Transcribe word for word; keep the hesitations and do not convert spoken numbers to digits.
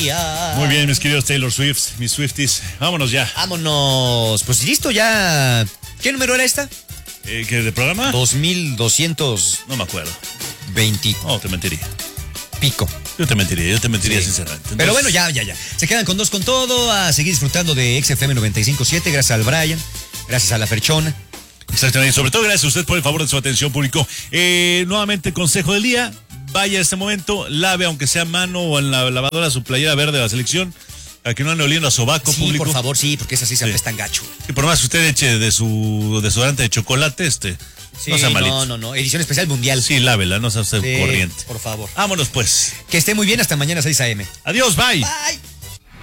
día. Muy bien, mis queridos Taylor Swift, mis Swifties. Vámonos ya. Vámonos. Pues listo, ya. ¿Qué número era esta? Eh, ¿Qué de programa? dos mil doscientos No me acuerdo. veinte No, te mentiría. pico. Yo te mentiría, yo te mentiría Sí. sinceramente. Entonces, Pero bueno, ya, ya, ya. Se quedan con dos con todo, a seguir disfrutando de X F M noventa y cinco punto siete, gracias al Brian, gracias a la Ferchona. Exactamente, sobre todo gracias a usted por el favor de su atención, público. Eh, nuevamente, consejo del día, vaya a este momento, lave aunque sea a mano o en la lavadora su playera verde de la selección, para que no ande oliendo a sobaco, Sí, público. por favor, sí, porque es así se Sí. apestan gacho. Y por más que usted eche de su desodorante de chocolate, este, Sí, no sea malito. no, no, no, edición especial mundial. Sí, lávela, no sea usted Sí, corriente. por favor. Vámonos pues. Que esté muy bien, hasta mañana seis a eme. Adiós, bye. Bye.